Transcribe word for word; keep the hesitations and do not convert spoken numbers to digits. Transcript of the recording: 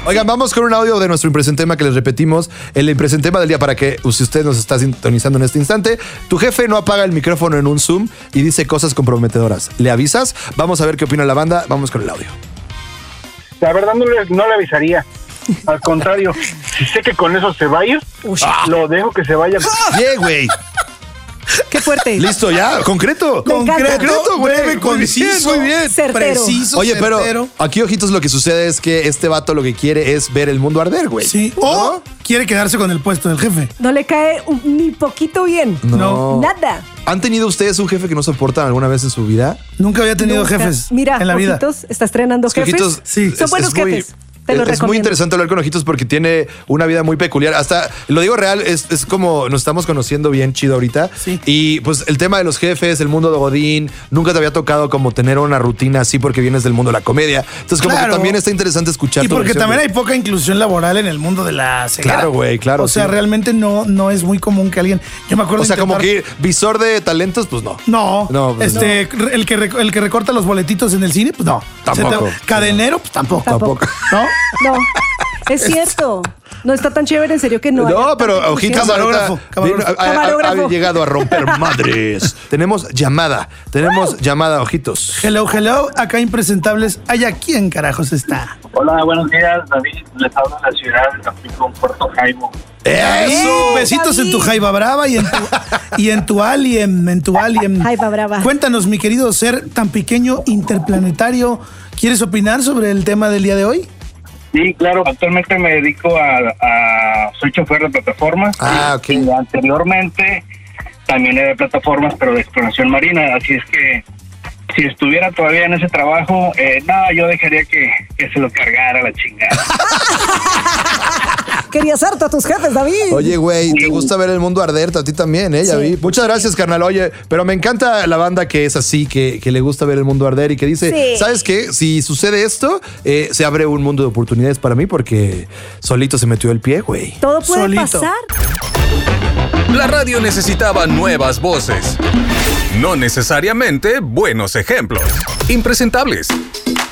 Oigan, vamos con un audio de nuestro impresentema que les repetimos. El impresentema del día para que, si usted nos está sintonizando en este instante, tu jefe no apaga el micrófono en un Zoom y dice cosas comprometedoras. ¿Le avisas? Vamos a ver qué opina la banda. Vamos con el audio. La verdad no le, no le avisaría. Al contrario, si sé que con eso se va a ir, ah. lo dejo que se vaya. Bien, güey. Qué fuerte. Listo, ya, concreto. Concreto, güey. Conciso, muy bien. Certero. Preciso, Oye, pero certero. aquí, ojitos, lo que sucede es que este vato lo que quiere es ver el mundo arder, güey. Sí. O ¿no? quiere quedarse con el puesto del jefe. No le cae un, ni poquito bien. No. Nada. ¿Han tenido ustedes un jefe que no soportan alguna vez en su vida? Nunca había tenido Nunca. jefes Mira, en la vida. Ojitos, está estrenando jefes. Ojitos, sí. Son es, buenos es muy, jefes. Te lo es recomiendo. muy interesante hablar con Ojitos porque tiene una vida muy peculiar. Hasta, lo digo real, es, es como nos estamos conociendo bien chido ahorita. Sí. Y pues el tema de los jefes, el mundo de Godín, nunca te había tocado como tener una rutina así porque vienes del mundo de la comedia. Entonces como Claro. que también está interesante escuchar Y tu porque versión, también güey. hay poca inclusión laboral en el mundo de la ceguera. Claro, güey, claro. O sea, sí. realmente no, no es muy común que alguien... Yo me acuerdo O sea, de como intentar- que visor de talentos, pues no. No, No, pues este, el, que rec- el que recorta los boletitos en el cine, pues no. Tampoco. Se te- Cadenero, pues tampoco. Tampoco. ¿No? No, es cierto. No está tan chévere, en serio que no. No, haya pero tanta Ojitos inclusión. Camarógrafo, ahorita camarógrafo. ha- ha- ha- Camarógrafo. ha llegado a romper madres. Tenemos llamada, tenemos llamada, Ojitos. Hello, hello. Acá impresentables. ¿Allá quién carajos está? Hola, buenos días, David. Les hablo de la ciudad de Tampico, Puerto Jaimo. ¡Eso! Besitos David. en tu jaiba brava y en tu, y en tu alien, en tu alien. Jaiba brava. Cuéntanos, mi querido ser tan pequeño, interplanetario. ¿Quieres opinar sobre el tema del día de hoy? Sí, claro. Actualmente me dedico a... a soy chofer de plataformas. Ah, ok. Y anteriormente también era de plataformas, pero de exploración marina. Así es que si estuviera todavía en ese trabajo, eh, no, yo dejaría que, que se lo cargara la chingada. Querías harto a tus jefes, David. Oye, güey, te gusta ver el mundo arder, a ti también, ¿eh? Ya Sí. vi. Muchas gracias, carnal. Oye, pero me encanta la banda que es así, que, que le gusta ver el mundo arder y que dice, Sí. ¿sabes qué? Si sucede esto, eh, se abre un mundo de oportunidades para mí porque solito se metió el pie, güey. Todo puede Solito. pasar. La radio necesitaba nuevas voces, no necesariamente buenos ejemplos. Impresentables.